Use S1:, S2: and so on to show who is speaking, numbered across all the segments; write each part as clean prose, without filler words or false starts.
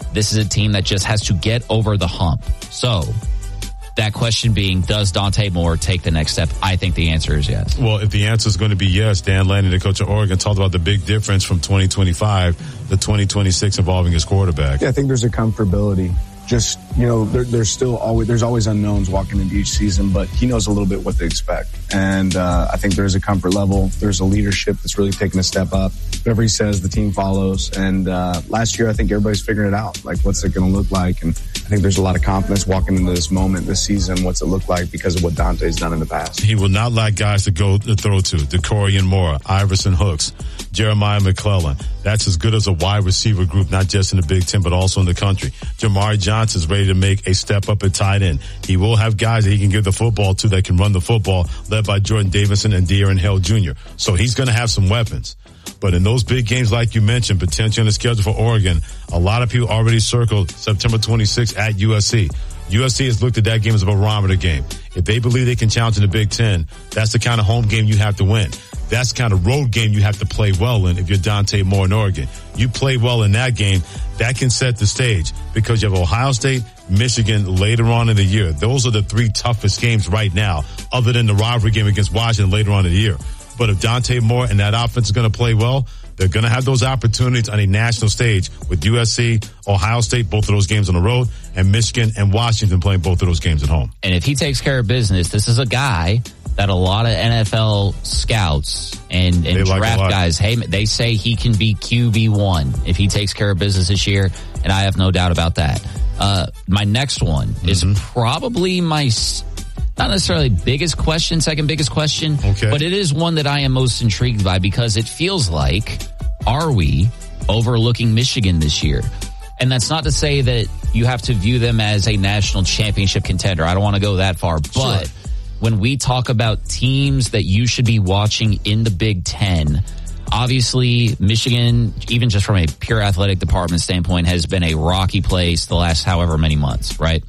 S1: This is a team that just has to get over the hump. So that question being, does Dante Moore take the next step? I think the answer is yes.
S2: Well, if the answer is going to be yes, Dan Lanning, the coach of Oregon, talked about the big difference from 2025 to 2026 involving his quarterback.
S3: Yeah, I think there's a comfortability. Just, there's always unknowns walking into each season, but he knows a little bit what to expect. And I think there's a comfort level. There's a leadership that's really taking a step up. Whatever he says, the team follows. And last year, I think everybody's figuring it out. Like, what's it going to look like? And I think there's a lot of confidence walking into this moment, this season. What's it look like because of what Dante's done in the past?
S2: He will not lack guys to throw to. DeCorian Moore, Iverson Hooks, Jeremiah McClellan. That's as good as a wide receiver group, not just in the Big Ten, but also in the country. Jamari Johnson's ready to make a step up at tight end. He will have guys that he can give the football to that can run the football, led by Jordan Davidson and De'Aaron Hill Jr. So he's going to have some weapons. But in those big games, like you mentioned, potentially on the schedule for Oregon, a lot of people already circled September 26th at USC. USC has looked at that game as a barometer game. If they believe they can challenge in the Big Ten, that's the kind of home game you have to win. That's the kind of road game you have to play well in if you're Dante Moore in Oregon. You play well in that game, that can set the stage because you have Ohio State, Michigan later on in the year. Those are the three toughest games right now, other than the rivalry game against Washington later on in the year. But if Dante Moore and that offense is going to play well, they're going to have those opportunities on a national stage with USC, Ohio State, both of those games on the road, and Michigan and Washington playing both of those games at home.
S1: And if he takes care of business, this is a guy that a lot of NFL scouts and draft guys, hey, they say he can be QB1 if he takes care of business this year, and I have no doubt about that. My next one is probably my not necessarily biggest question, second biggest question, but it is one that I am most intrigued by because it feels like, are we overlooking Michigan this year? And that's not to say that you have to view them as a national championship contender. I don't want to go that far, but when we talk about teams that you should be watching in the Big Ten, obviously Michigan, even just from a pure athletic department standpoint, has been a rocky place the last however many months, right?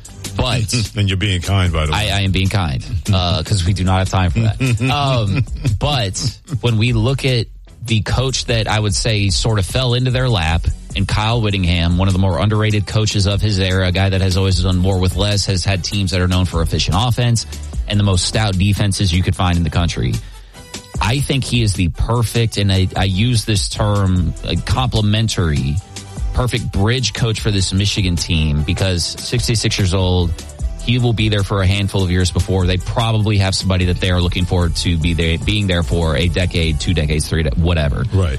S1: But
S2: and you're being kind, by the way.
S1: I am being kind because we do not have time for that. But when we look at the coach that I would say sort of fell into their lap, and Kyle Whittingham, one of the more underrated coaches of his era, a guy that has always done more with less, has had teams that are known for efficient offense and the most stout defenses you could find in the country. I think he is the perfect, and I use this term, complementary, perfect bridge coach for this Michigan team because 66 years old, he will be there for a handful of years before they probably have somebody that they are looking forward to being there for a decade, 2 decades, 3, whatever.
S2: Right.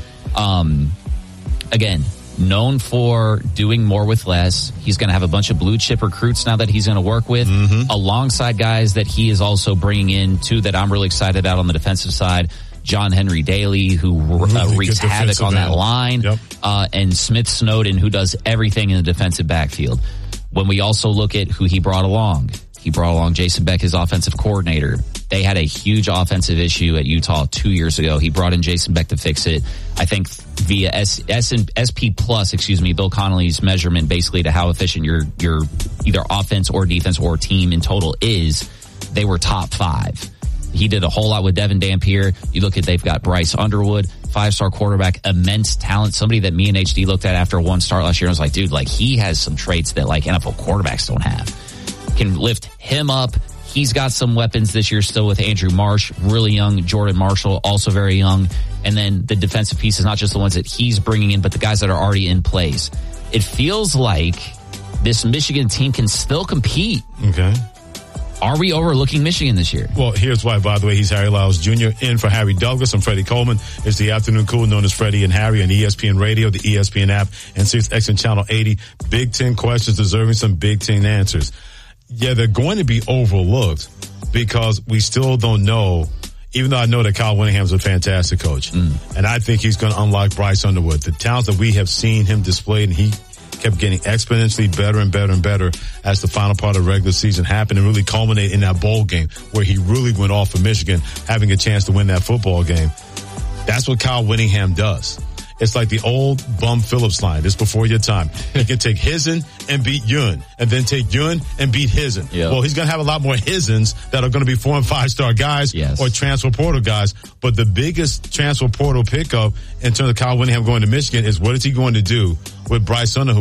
S1: Again, known for doing more with less. He's going to have a bunch of blue chip recruits now that he's going to work with, alongside guys that he is also bringing in too that I'm really excited about on the defensive side. John Henry Daly, who wreaks havoc on that line, and Smith Snowden, who does everything in the defensive backfield. When we also look at who he brought along Jason Beck, his offensive coordinator. They had a huge offensive issue at Utah 2 years ago. He brought in Jason Beck to fix it. I think via SP Plus, Bill Connolly's measurement basically to how efficient your either offense or defense or team in total is, they were top 5. He did a whole lot with Devin Dampier. You look at, they've got Bryce Underwood, 5-star quarterback, immense talent, somebody that me and HD looked at after one start last year and was like, dude, like he has some traits that like NFL quarterbacks don't have. Can lift him up. He's got some weapons this year still with Andrew Marsh, really young. Jordan Marshall, also very young. And then the defensive pieces, not just the ones that he's bringing in, but the guys that are already in place. It feels like this Michigan team can still compete.
S2: Okay.
S1: Are we overlooking Michigan this year?
S2: Well, here's why, by the way. He's Harry Lyles Jr. in for Harry Douglas. I'm Freddie Coleman. It's the Afternoon Cool, known as Freddie and Harry on ESPN Radio, the ESPN app, and 6X and Channel 80. Big Ten questions deserving some Big Ten answers. Yeah, they're going to be overlooked because we still don't know, even though I know that Kyle Whittingham's a fantastic coach. And I think he's going to unlock Bryce Underwood. The talents that we have seen him display, and he kept getting exponentially better and better and better as the final part of the regular season happened and really culminated in that bowl game where he really went off for Michigan, having a chance to win that football game. That's what Kyle Whittingham does. It's like the old Bum Phillips line. This before your time. He can take Hizen and beat Yun, and then take Yun and beat Hizen.
S1: Yep.
S2: Well, he's going to have a lot more Hizens that are going to be 4- and 5-star guys or transfer portal guys. But the biggest transfer portal pickup in terms of Kyle Whittingham going to Michigan is what is he going to do with Bryce Underwood,